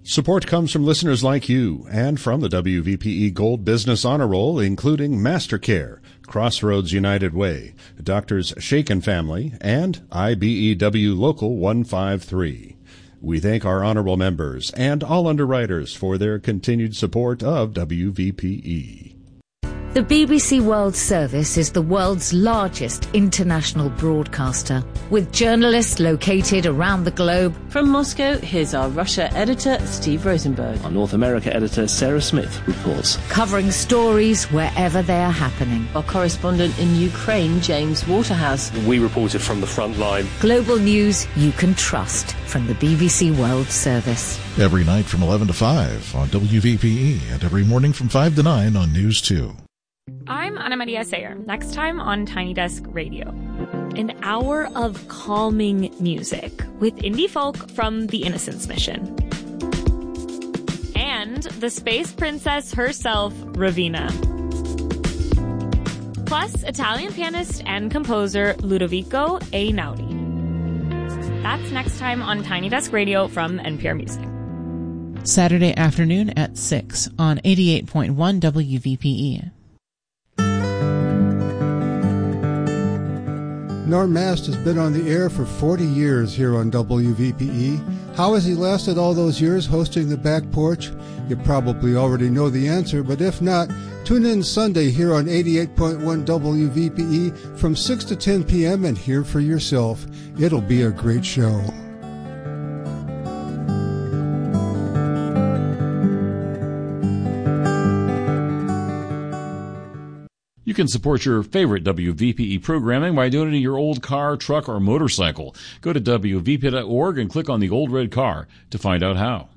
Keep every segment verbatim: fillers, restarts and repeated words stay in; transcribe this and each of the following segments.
Support comes from listeners like you and from the W V P E Gold Business Honor Roll, including MasterCare, Crossroads United Way, Doctors Shaken Family, and I B E W Local one five three. We thank our honorable members and all underwriters for their continued support of W V P E. The B B C World Service is the world's largest international broadcaster, with journalists located around the globe. From Moscow, here's our Russia editor, Steve Rosenberg. Our North America editor, Sarah Smith, reports. Covering stories wherever they are happening. Our correspondent in Ukraine, James Waterhouse. We reported from the front line. Global news you can trust from the B B C World Service. Every night from eleven to five on W V P E and every morning from five to nine on News two. I'm Ana Maria Sayer. Next time on Tiny Desk Radio. An hour of calming music with indie folk from the Innocence Mission. And the space princess herself, Raveena. Plus, Italian pianist and composer Ludovico Einaudi. That's next time on Tiny Desk Radio from N P R Music. Saturday afternoon at six on eighty-eight point one W V P E. Norm Mast has been on the air for forty years here on W V P E. How has he lasted all those years hosting the Back Porch? You probably already know the answer, but if not, tune in Sunday here on eighty-eight point one W V P E from six to ten p.m. and hear for yourself. It'll be a great show. You can support your favorite W V P E programming by donating your old car, truck, or motorcycle. Go to W V P dot org and click on the old red car to find out how.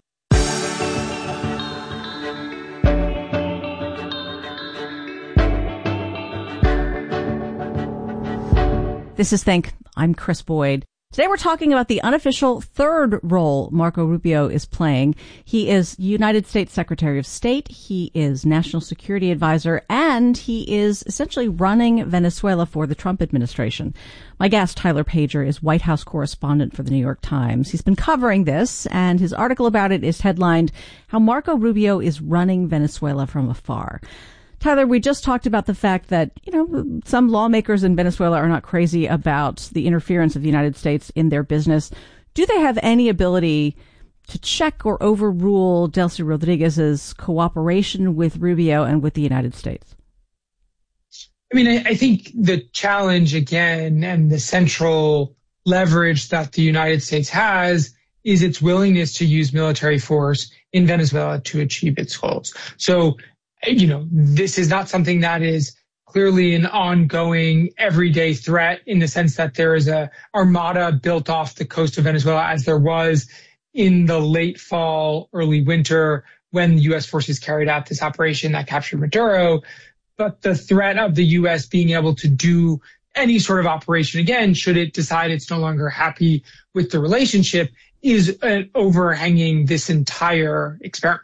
This is Think. I'm Chris Boyd. Today we're talking about the unofficial third role Marco Rubio is playing. He is United States Secretary of State, he is National Security Advisor, and he is essentially running Venezuela for the Trump administration. My guest, Tyler Pager, is White House correspondent for the New York Times. He's been covering this, and his article about it is headlined, How Marco Rubio is Running Venezuela from Afar. Tyler, we just talked about the fact that, you know, some lawmakers in Venezuela are not crazy about the interference of the United States in their business. Do they have any ability to check or overrule Delcy Rodriguez's cooperation with Rubio and with the United States? I mean, I, I think the challenge again and the central leverage that the United States has is its willingness to use military force in Venezuela to achieve its goals. So, you know, this is not something that is clearly an ongoing everyday threat in the sense that there is a armada built off the coast of Venezuela as there was in the late fall, early winter when U S forces carried out this operation that captured Maduro. But the threat of the U S being able to do any sort of operation again, should it decide it's no longer happy with the relationship, is uh, overhanging this entire experiment.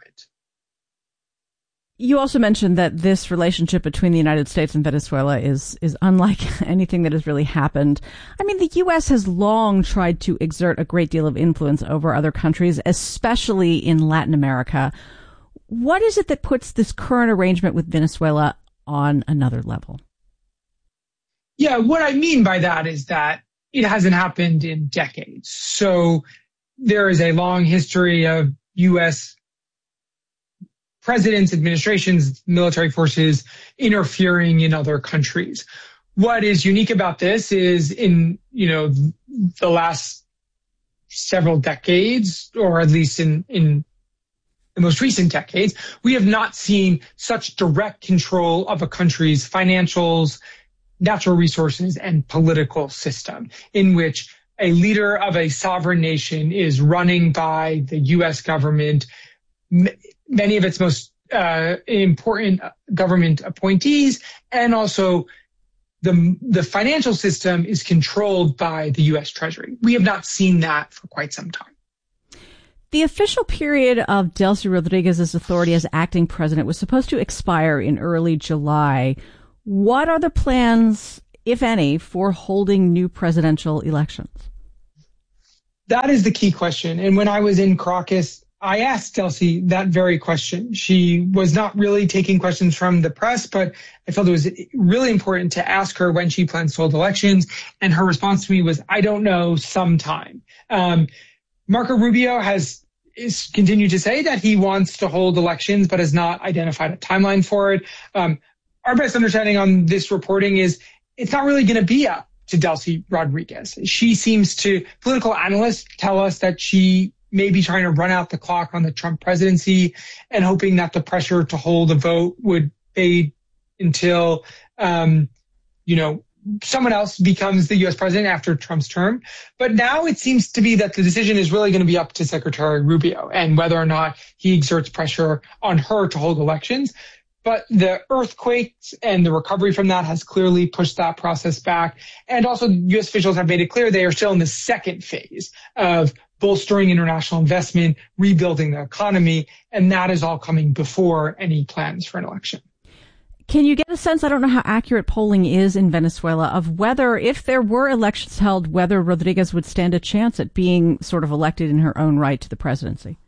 You also mentioned that this relationship between the United States and Venezuela is is unlike anything that has really happened. I mean, the U S has long tried to exert a great deal of influence over other countries, especially in Latin America. What is it that puts this current arrangement with Venezuela on another level? Yeah, what I mean by that is that it hasn't happened in decades. So there is a long history of U S presidents, administrations, military forces interfering in other countries. What is unique about this is in, you know, the last several decades, or at least in, in the most recent decades, we have not seen such direct control of a country's financials, natural resources, and political system, in which a leader of a sovereign nation is running by the U S government, many of its most uh, important government appointees, and also the the financial system is controlled by the U S Treasury. We have not seen that for quite some time. The official period of Delcy Rodriguez's authority as acting president was supposed to expire in early July. What are the plans, if any, for holding new presidential elections? That is the key question. And when I was in Caracas I asked Delcy that very question. She was not really taking questions from the press, but I felt it was really important to ask her when she plans to hold elections. And her response to me was, I don't know, sometime. Um, Marco Rubio has is continued to say that he wants to hold elections, but has not identified a timeline for it. Um, our best understanding on this reporting is it's not really going to be up to Delcy Rodriguez. She seems to, political analysts tell us that she may be trying to run out the clock on the Trump presidency and hoping that the pressure to hold a vote would fade until, um, you know, someone else becomes the U S president after Trump's term. But now it seems to be that the decision is really going to be up to Secretary Rubio and whether or not he exerts pressure on her to hold elections. But the earthquakes and the recovery from that has clearly pushed that process back. And also U S officials have made it clear they are still in the second phase of bolstering international investment, rebuilding the economy, and that is all coming before any plans for an election. Can you get a sense, I don't know how accurate polling is in Venezuela, of whether, if there were elections held, whether Rodriguez would stand a chance at being sort of elected in her own right to the presidency?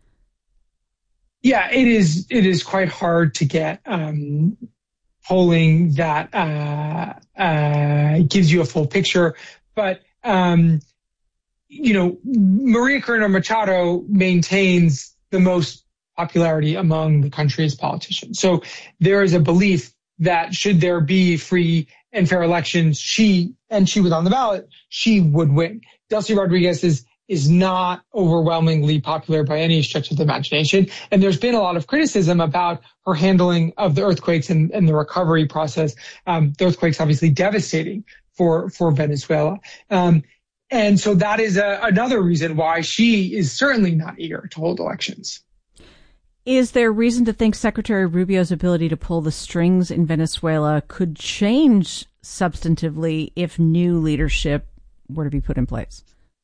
Yeah, it is. It is quite hard to get um, polling that uh, uh, gives you a full picture. But, um, you know, Maria Corina Machado maintains the most popularity among the country's politicians. So there is a belief that should there be free and fair elections, she, and she was on the ballot, she would win. Delcy Rodriguez is is not overwhelmingly popular by any stretch of the imagination. And there's been a lot of criticism about her handling of the earthquakes and, and the recovery process. Um, the earthquakes obviously devastating for, for Venezuela. Um, and so that is a, another reason why she is certainly not eager to hold elections. Is there reason to think Secretary Rubio's ability to pull the strings in Venezuela could change substantively if new leadership were to be put in place?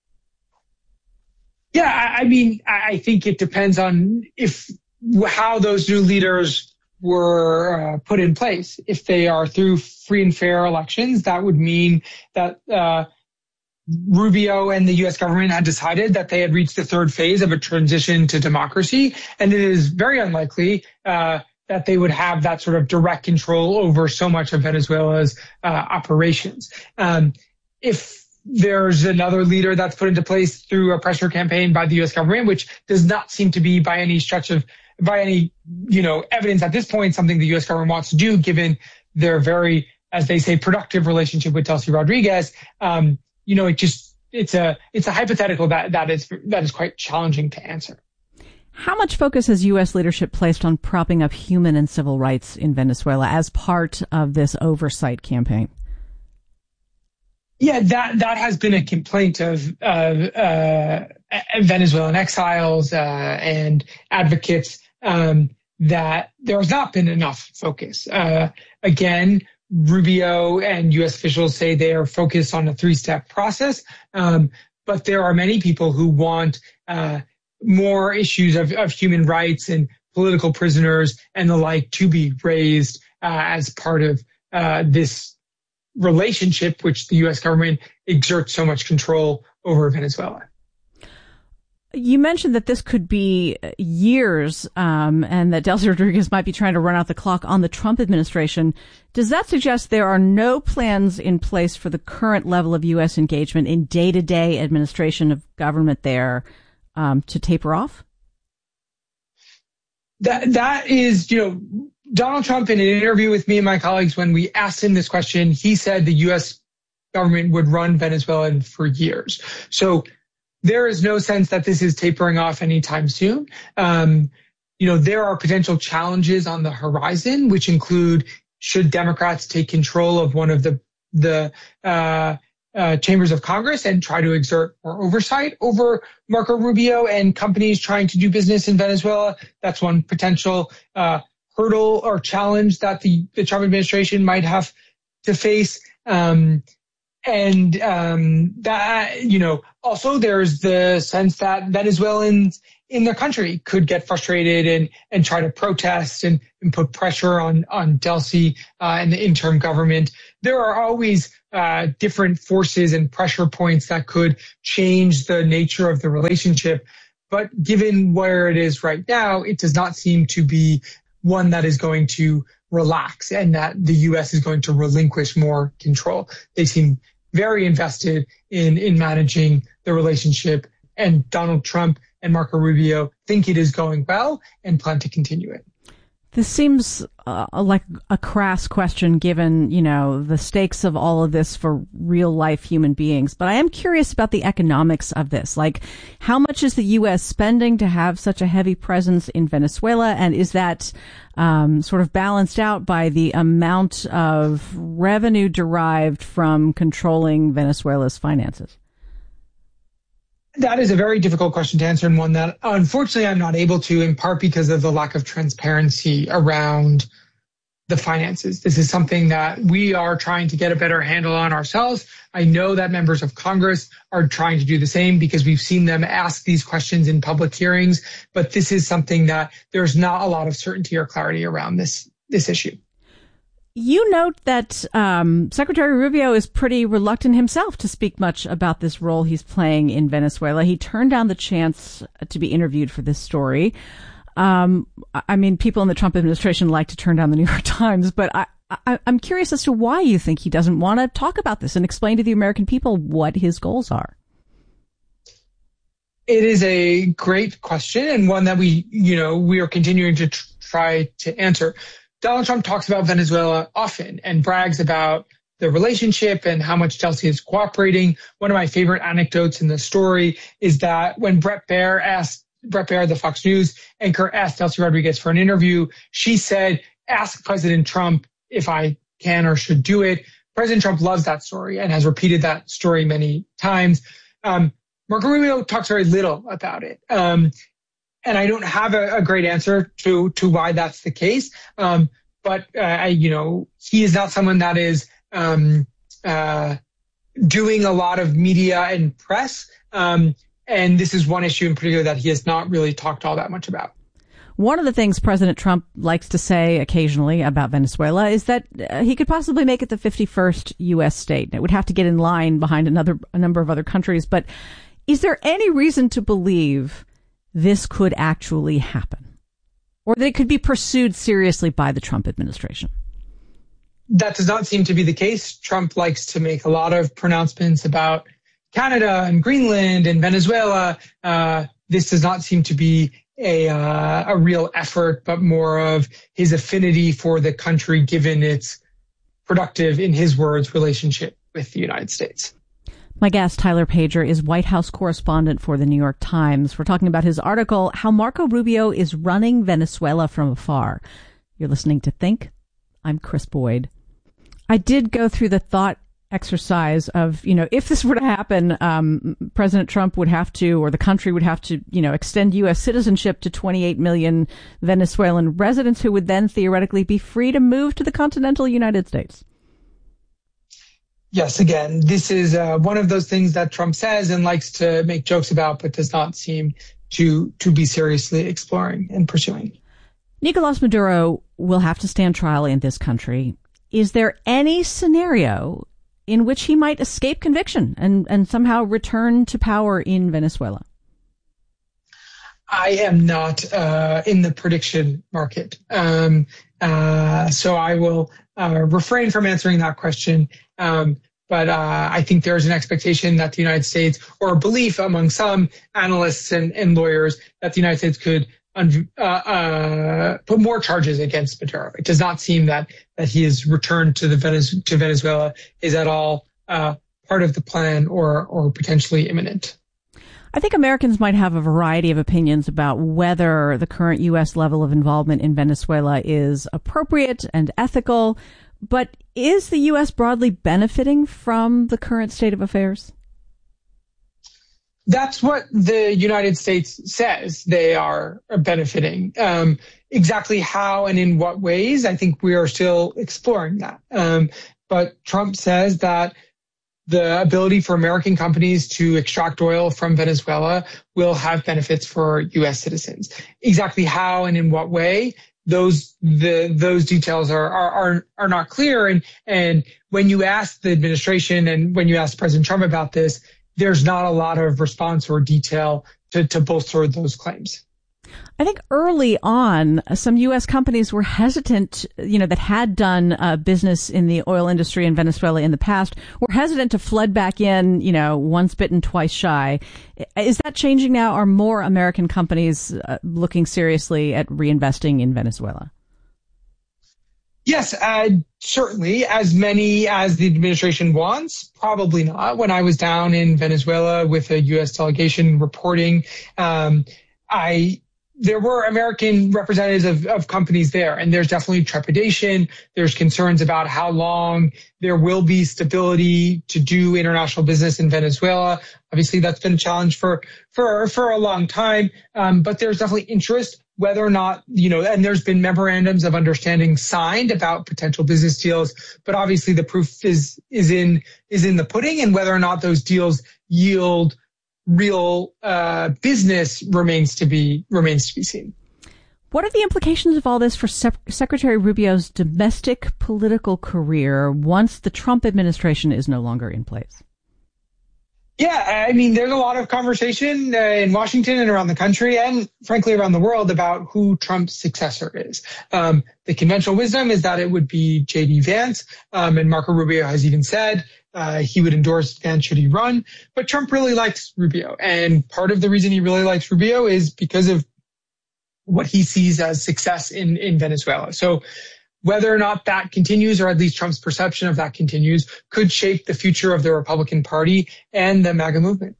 Yeah, I mean, I think it depends on if how those new leaders were uh, put in place. If they are through free and fair elections, that would mean that uh, Rubio and the U S government had decided that they had reached the third phase of a transition to democracy, and it is very unlikely uh, that they would have that sort of direct control over so much of Venezuela's uh, operations. Um, if there's another leader that's put into place through a pressure campaign by the U S government, which does not seem to be by any stretch of, by any, you know, evidence at this point, something the U S government wants to do, given their very, as they say, productive relationship with Delcy Rodriguez. Um, you know, it just, it's a, it's a hypothetical that, that is, that is quite challenging to answer. How much focus has U S leadership placed on propping up human and civil rights in Venezuela as part of this oversight campaign? Yeah, that that has been a complaint of uh, uh, Venezuelan exiles uh, and advocates um, that there has not been enough focus. Uh, again, Rubio and U S officials say they are focused on a three-step process, um, but there are many people who want uh, more issues of, of human rights and political prisoners and the like to be raised uh, as part of uh, this relationship, which the U S government exerts so much control over Venezuela. You mentioned that this could be years, um, and that Delcy Rodriguez might be trying to run out the clock on the Trump administration. Does that suggest there are no plans in place for the current level of U S engagement in day-to-day administration of government there um, to taper off? That that is, you know, Donald Trump, in an interview with me and my colleagues, when we asked him this question, he said the U S government would run Venezuela for years. So there is no sense that this is tapering off anytime soon. Um, you know, there are potential challenges on the horizon, which include should Democrats take control of one of the the uh, uh, chambers of Congress and try to exert more oversight over Marco Rubio and companies trying to do business in Venezuela. That's one potential uh hurdle or challenge that the, the Trump administration might have to face. Um, and um, that, you know, also there's the sense that Venezuelans in their country could get frustrated and, and try to protest and, and put pressure on, on Delcy uh, and the interim government. There are always uh, different forces and pressure points that could change the nature of the relationship. But given where it is right now, it does not seem to be one that is going to relax and that the U S is going to relinquish more control. They seem very invested in, in managing the relationship, and Donald Trump and Marco Rubio think it is going well and plan to continue it. This seems uh, like a crass question given, you know, the stakes of all of this for real life human beings. But I am curious about the economics of this. Like, how much is the U S spending to have such a heavy presence in Venezuela? And is that um, sort of balanced out by the amount of revenue derived from controlling Venezuela's finances? That is a very difficult question to answer, and one that unfortunately I'm not able to, in part because of the lack of transparency around the finances. This is something that we are trying to get a better handle on ourselves. I know that members of Congress are trying to do the same because we've seen them ask these questions in public hearings, but this is something that there's not a lot of certainty or clarity around this, this issue. You note that um, Secretary Rubio is pretty reluctant himself to speak much about this role he's playing in Venezuela. He turned down the chance to be interviewed for this story. Um, I mean, people in the Trump administration like to turn down the New York Times, but I, I, I'm curious as to why you think he doesn't want to talk about this and explain to the American people what his goals are. It is a great question, and one that we, you know, we are continuing to tr- try to answer. Donald Trump talks about Venezuela often and brags about the relationship and how much Chelsea is cooperating. One of my favorite anecdotes in the story is that when Bret Baier asked, Bret Baier, the Fox News anchor, asked Delcy Rodriguez for an interview, she said, ask President Trump if I can or should do it. President Trump loves that story and has repeated that story many times. Um, Marco Rubio talks very little about it. Um, And I don't have a, a great answer to, to why that's the case. Um, but, uh, I, you know, he is not someone that is, um, uh, doing a lot of media and press. Um, and this is one issue in particular that he has not really talked all that much about. One of the things President Trump likes to say occasionally about Venezuela is that uh, he could possibly make it the fifty-first U S state. It would have to get in line behind another, a number of other countries. But is there any reason to believe this could actually happen, or that it could be pursued seriously by the Trump administration? That does not seem to be the case. Trump likes to make a lot of pronouncements about Canada and Greenland and Venezuela. Uh, this does not seem to be a, uh, a real effort, but more of his affinity for the country, given its productive, in his words, relationship with the United States. My guest, Tyler Pager, is White House correspondent for the New York Times. We're talking about his article, How Marco Rubio is Running Venezuela from Afar. You're listening to Think. I'm Chris Boyd. I did go through the thought exercise of, you know, if this were to happen, um, President Trump would have to, or the country would have to, you know, extend U S citizenship to twenty-eight million Venezuelan residents who would then theoretically be free to move to the continental United States. Yes, again, this is uh, one of those things that Trump says and likes to make jokes about, but does not seem to to be seriously exploring and pursuing. Nicolas Maduro will have to stand trial in this country. Is there any scenario in which he might escape conviction and, and somehow return to power in Venezuela? I am not uh, in the prediction market. Um, uh, so I will uh, refrain from answering that question. Um, but uh, I think there's an expectation that the United States, or a belief among some analysts and, and lawyers, that the United States could un- uh, uh, put more charges against Maduro. It does not seem that that his return to the Venez- to Venezuela is at all uh, part of the plan or or potentially imminent. I think Americans might have a variety of opinions about whether the current U S level of involvement in Venezuela is appropriate and ethical, but is the U S broadly benefiting from the current state of affairs? That's what the United States says they are benefiting. Um, exactly how and in what ways, I think we are still exploring that. Um, but Trump says that the ability for American companies to extract oil from Venezuela will have benefits for U S citizens. Exactly how and in what way, those the those details are are are, are not clear. And and when you ask the administration and when you ask President Trump about this, there's not a lot of response or detail to, to bolster those claims. I think early on, some U S companies were hesitant, you know, that had done uh, business in the oil industry in Venezuela in the past, were hesitant to flood back in, you know, once bitten, twice shy. Is that changing now? Are more American companies uh, looking seriously at reinvesting in Venezuela? Yes, uh, certainly. As many as the administration wants, probably not. When I was down in Venezuela with a U S delegation reporting, um, I there were American representatives of, of companies there, and there's definitely trepidation. There's concerns about how long there will be stability to do international business in Venezuela. Obviously, that's been a challenge for for for a long time, um, but there's definitely interest. Whether or not, you know, and there's been memorandums of understanding signed about potential business deals, but obviously the proof is is in is in the pudding, and whether or not those deals yield real uh, business remains to be remains to be seen. What are the implications of all this for Sec- Secretary Rubio's domestic political career once the Trump administration is no longer in place? Yeah, I mean, there's a lot of conversation uh, in Washington and around the country and, frankly, around the world about who Trump's successor is. Um, the conventional wisdom is that it would be J D Vance, um, and Marco Rubio has even said uh, he would endorse Vance should he run. But Trump really likes Rubio, and part of the reason he really likes Rubio is because of what he sees as success in, in Venezuela. So whether or not that continues, or at least Trump's perception of that continues, could shape the future of the Republican Party and the MAGA movement.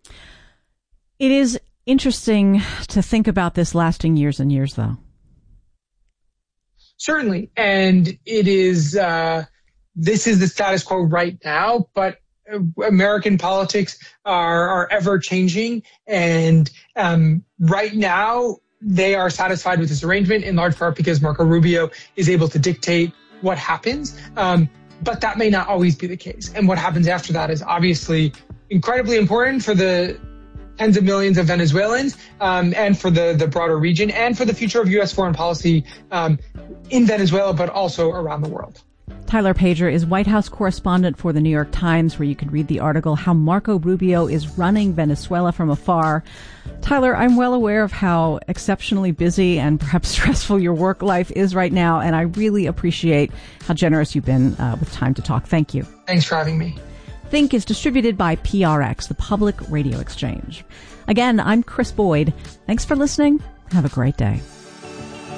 It is interesting to think about this lasting years and years, though. Certainly. And it is, uh, this is the status quo right now, but American politics are, are ever changing. And um, right now, they are satisfied with this arrangement in large part because Marco Rubio is able to dictate what happens. Um, but that may not always be the case. And what happens after that is obviously incredibly important for the tens of millions of Venezuelans um, and for the, the broader region and for the future of U S foreign policy um, in Venezuela, but also around the world. Tyler Pager is White House correspondent for the New York Times, where you could read the article, How Marco Rubio is Running Venezuela from Afar. Tyler, I'm well aware of how exceptionally busy and perhaps stressful your work life is right now, and I really appreciate how generous you've been uh, with time to talk. Thank you. Thanks for having me. Think is distributed by P R X, the Public Radio Exchange. Again, I'm Chris Boyd. Thanks for listening. Have a great day.